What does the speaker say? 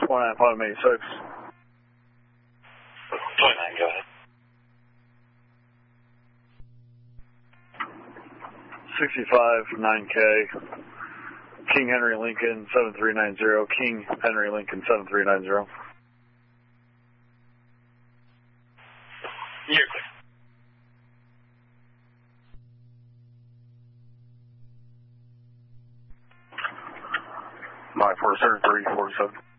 29, Pond 86. 29, go ahead. 65, 9K. King Henry Lincoln, 7390. King Henry Lincoln, 7390. You're clear. My 4 347.